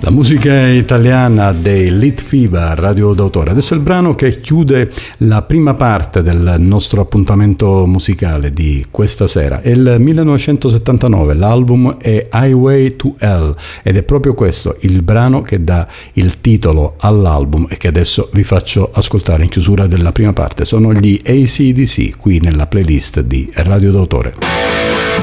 La musica italiana dei Litfiba, Radio d'autore. Adesso è il brano che chiude la prima parte del nostro appuntamento musicale di questa sera. È il 1979, l'album è Highway to Hell ed è proprio questo il brano che dà il titolo all'album e che adesso vi faccio ascoltare in chiusura della prima parte. Sono gli AC/DC qui nella playlist di Radio d'autore.